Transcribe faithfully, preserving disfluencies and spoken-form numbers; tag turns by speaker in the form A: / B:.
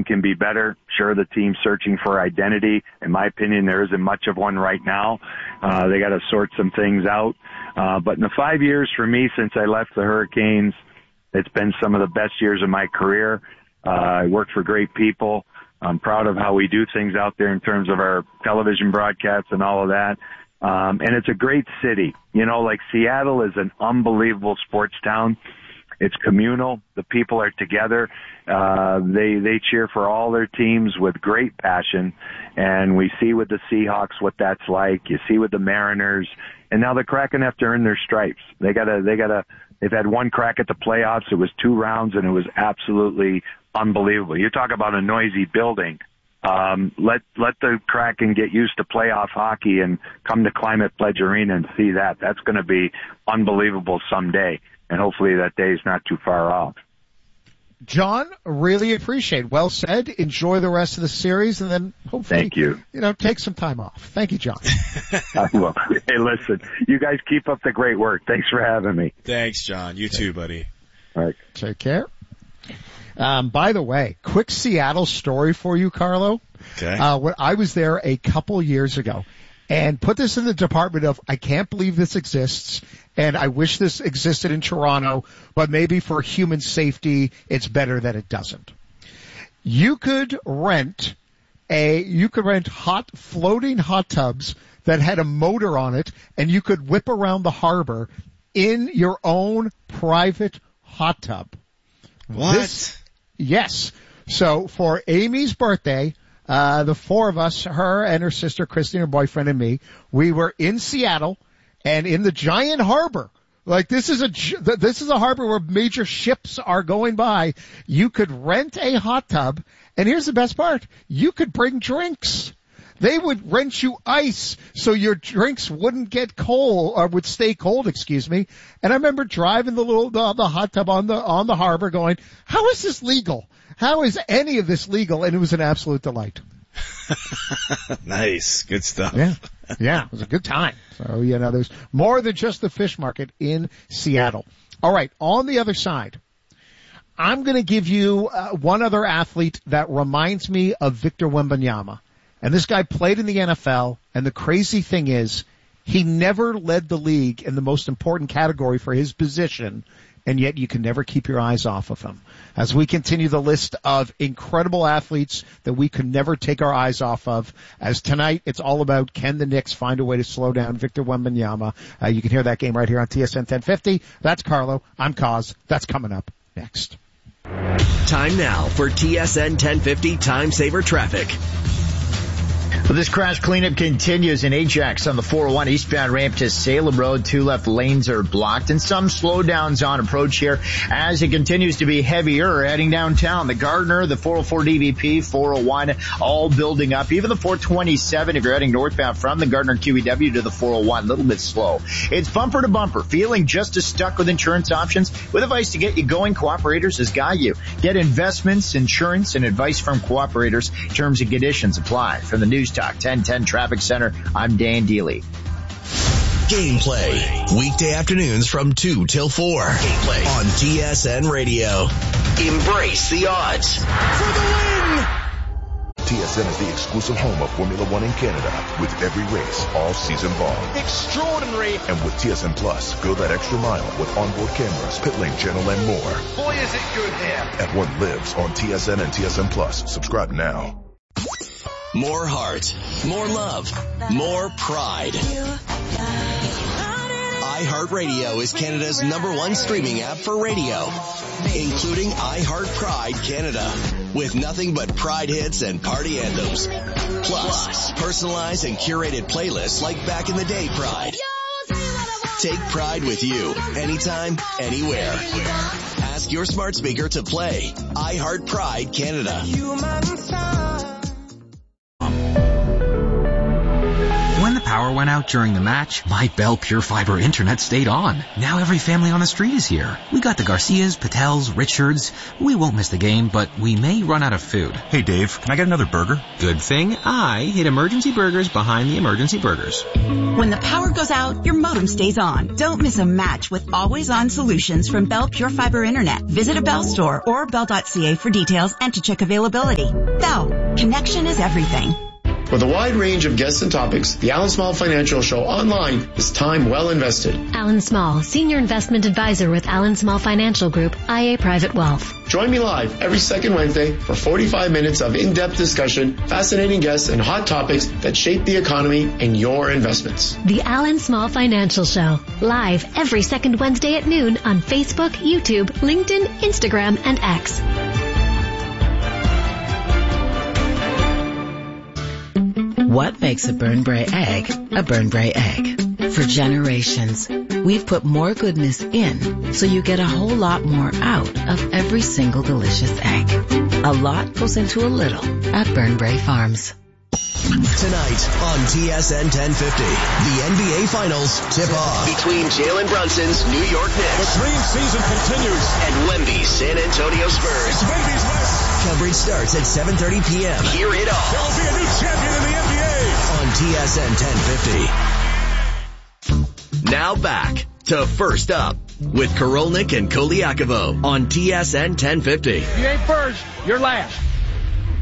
A: can be better. Sure, the team's searching for identity. In my opinion, there isn't much of one right now. Uh, they got to sort some things out. Uh, but in the five years for me since I left the Hurricanes, it's been some of the best years of my career. Uh, I worked for great people. I'm proud of how we do things out there in terms of our television broadcasts and all of that. Um, and it's a great city. You know, like Seattle is an unbelievable sports town. It's communal. The people are together. Uh, they, they cheer for all their teams with great passion. And we see with the Seahawks what that's like. You see with the Mariners. And now the Kraken have to earn their stripes. They gotta, they gotta, they've had one crack at the playoffs. It was two rounds and it was absolutely unbelievable. You talk about a noisy building. Um, let, let the Kraken get used to playoff hockey and come to Climate Pledge Arena and see that. That's going to be unbelievable someday. And hopefully that day is not too far off.
B: John, really appreciate. Well said. Enjoy the rest of the series, and then hopefully,
A: Thank you.
B: You know, take some time off. Thank you, John.
A: I will. Hey, listen, you guys keep up the great work. Thanks for having me.
C: Thanks, John. You too, buddy.
A: All right.
B: Take care. Um, by the way, quick Seattle story for you, Carlo.
C: Okay.
B: Uh, when I was there a couple years ago, and put this in the department of, I can't believe this exists, and I wish this existed in Toronto, but maybe for human safety, it's better that it doesn't. You could rent a, you could rent hot, floating hot tubs that had a motor on it, and you could whip around the harbor in your own private hot tub.
C: What?
B: This, yes. So for Amy's birthday, Uh, the four of us, her and her sister, Christine, her boyfriend, and me, we were in Seattle and in the giant harbor. Like this is a, this is a harbor where major ships are going by. You could rent a hot tub, and here's the best part. You could bring drinks. They would rent you ice so your drinks wouldn't get cold, or would stay cold, excuse me. And I remember driving the little, the, the hot tub on the, on the harbor going, how is this legal? How is any of this legal? And it was an absolute delight.
C: Nice. Good stuff.
B: Yeah. Yeah. It was a good time. So, you know, there's more than just the fish market in Seattle. All right. On the other side, I'm going to give you uh, one other athlete that reminds me of Victor Wembanyama. And this guy played in the N F L. And the crazy thing is he never led the league in the most important category for his position. And yet you can never keep your eyes off of him. As we continue the list of incredible athletes that we could never take our eyes off of, as tonight it's all about can the Knicks find a way to slow down Victor Wembanyama. Uh, you can hear that game right here on T S N ten fifty. That's Carlo. I'm Kaz. That's coming up next.
D: Time now for T S N ten fifty Time Saver Traffic.
E: Well, this crash cleanup continues in Ajax on the four oh one eastbound ramp to Salem Road. Two left lanes are blocked and some slowdowns on approach here as it continues to be heavier heading downtown. The Gardner, the four oh four D V P, four oh one, all building up. Even the four twenty-seven if you're heading northbound from the Gardner Q E W to the four oh one, a little bit slow. It's bumper to bumper. Feeling just as stuck with insurance options? With advice to get you going, Cooperators has got you. Get investments, insurance, and advice from Cooperators. Terms and conditions apply. From the News Talk ten ten Traffic Center, I'm Dan Dealey.
D: Gameplay. Weekday afternoons from two till four. Gameplay on T S N Radio. Embrace the odds. For the win!
F: T S N is the exclusive home of Formula One in Canada, with every race all season long.
G: Extraordinary.
F: And with T S N Plus, go that extra mile with onboard cameras, pit lane channel, and more.
G: Boy, is it good here.
F: Everyone lives on T S N and T S N Plus. Subscribe now.
D: More heart, more love, more pride. iHeartRadio is Canada's number one streaming app for radio, including iHeart Pride Canada, with nothing but Pride hits and party anthems. Plus, personalized and curated playlists like Back in the Day Pride. Take Pride with you, anytime, anywhere. Ask your smart speaker to play iHeart Pride Canada.
H: When the power power went out during the match, my Bell Pure Fiber internet stayed on. Now every family on the street is here. We got the Garcias, Patels, Richards. We won't miss the game, but we may run out of food.
I: Hey Dave, can I get another burger?
H: Good thing I hid Emergency Burgers behind the Emergency Burgers.
J: When the power goes out, your modem stays on. Don't miss a match with always-on solutions from Bell Pure Fiber Internet. Visit a Bell store or bell dot c a for details and to check availability. Bell, connection is everything.
K: With a wide range of guests and topics, the Alan Small Financial Show online is time well invested.
L: Alan Small, Senior Investment Advisor with Alan Small Financial Group, I A Private Wealth.
K: Join me live every second Wednesday for forty-five minutes of in-depth discussion, fascinating guests, and hot topics that shape the economy and your investments.
L: The Alan Small Financial Show, live every second Wednesday at noon on Facebook, YouTube, LinkedIn, Instagram, and X.
M: What makes a Burnbrae egg a Burnbrae egg? For generations, we've put more goodness in so you get a whole lot more out of every single delicious egg. A lot goes into a little at Burnbrae Farms.
D: Tonight on T S N ten fifty, the N B A Finals tip off between Jalen Brunson's New York Knicks.
N: The dream season continues.
D: And Wemby's San Antonio Spurs.
N: It's Wemby's West.
D: Coverage starts at seven thirty p.m. Hear it all.
N: There will be a new champion in the N B A.
D: On T S N ten fifty. Now back to First Up with Korolnik and Koliakovo on T S N ten fifty.
G: If you ain't first, you're last.